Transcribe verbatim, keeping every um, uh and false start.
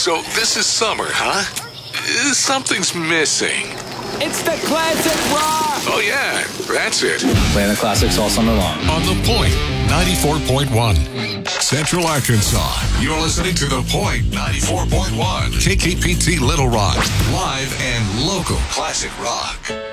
So this is summer, huh? Uh, Something's missing. It's the classic rock! Oh, yeah, that's it. Playing the classics all summer long. On The Point, ninety-four point one. Central Arkansas. You're listening to The Point, ninety-four point one. K K P T Little Rock. Live and local classic rock.